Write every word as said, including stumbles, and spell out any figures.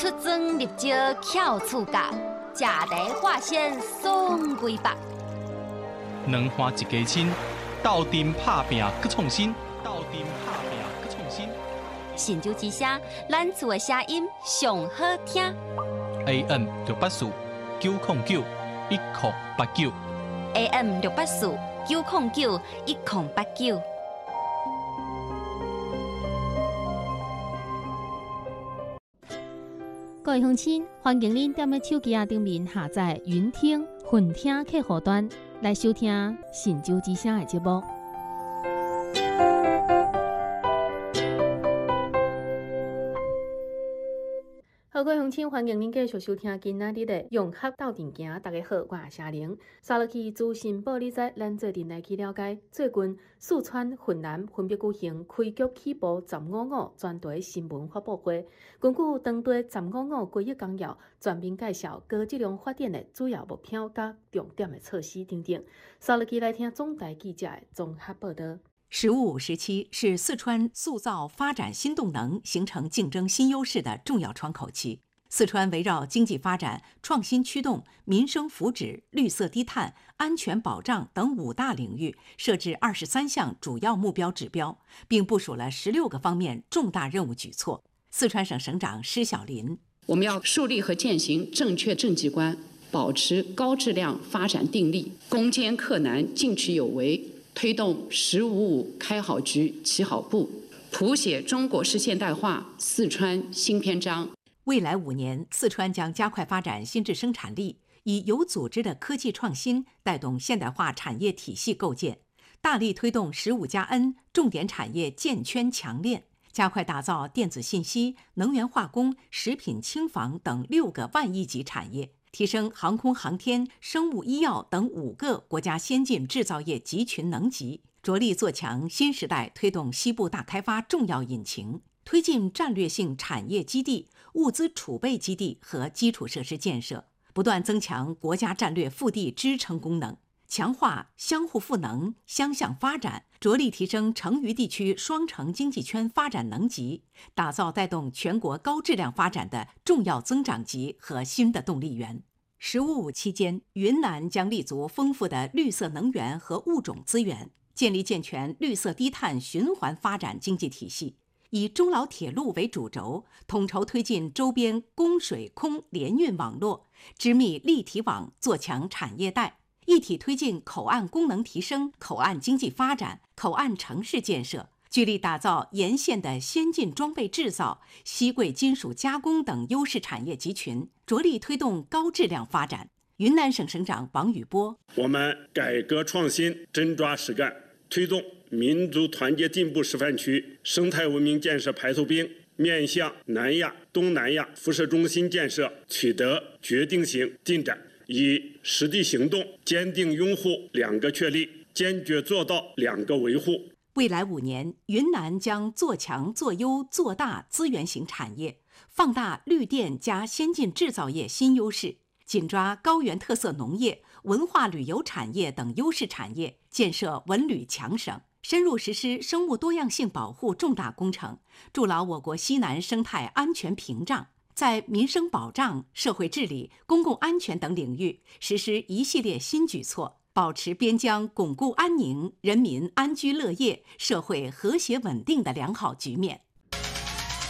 出征入招巧处教，食茶化鲜爽规百。 两花一家亲，斗阵拍拼搁创新，斗阵拍拼搁创新。 神州之声，咱厝的声音上好听。 A M 六八四九零九一零八九。 A M 六八四九零九一零八九。 各位乡亲，欢迎您踮咧手机啊顶面下载云听、混听客户端来收听神州之声的节目。好，各位乡亲，欢迎您继续收听今仔日的融合斗阵行。大家好，我是夏玲。沙落去资讯报你知，咱做阵来去了解。最近四川、云南分别举行开局起步十五五专题新闻发布会，根据当地十五五规划纲要，全面介绍高质量发展的主要目标甲重点的措施等等。沙落去来听总台记者的综合报道。 十五五时期是四川塑造发展新动能、形成竞争新优势的重要窗口期。四川围绕经济发展、创新驱动、民生福祉、绿色低碳、安全保障等五大领域，设置二十三项主要目标指标，并部署了十六个方面重大任务举措。四川省省长施小林： 我们要树立和践行正确政绩观，保持高质量发展定力，攻坚克难，进取有为。推动“十五五”开好局、起好步，谱写中国式现代化四川新篇章。 未来五年，四川将加快发展新质生产力，以有组织的科技创新带动现代化产业体系构建，大力推动“十五加 N” 重点产业建圈强链，加快打造电子信息、能源化工、食品轻纺等六个万亿级产业。提升航空航天、生物医药等五个国家先进制造业集群能级，着力做强新时代推动西部大开发重要引擎，推进战略性产业基地、物资储备基地和基础设施建设，不断增强国家战略腹地支撑功能，强化相互赋能、相向发展，着力提升成渝地区双城经济圈发展能级，打造带动全国高质量发展的重要增长极和新的动力源。十五五期间，云南将立足丰富的绿色能源和物种资源，建立健全绿色低碳循环发展经济体系，以中老铁路为主轴，统筹推进周边供水空联运网络，织密立体网，做强产业带，一体推进口岸功能提升、口岸经济发展、口岸城市建设，聚力打造沿线的先进装备制造、稀贵金属加工等优势产业集群，着力推动高质量发展。云南省省长王宇波： 我们改革创新真抓实干，推动民族团结进步示范区生态文明建设排头兵，面向南亚、东南亚辐射中心建设取得决定性进展，以实地行动坚定拥护两个确立，坚决做到两个维护。 未来五年，云南将做强、做优、做大资源型产业，放大绿电加先进制造业新优势，紧抓高原特色农业、文化旅游产业等优势产业，建设文旅强省，深入实施生物多样性保护重大工程，筑牢我国西南生态安全屏障。在民生保障、社会治理、公共安全等领域实施一系列新举措，保持边疆巩固安宁、人民安居乐业、社会和谐稳定的良好局面。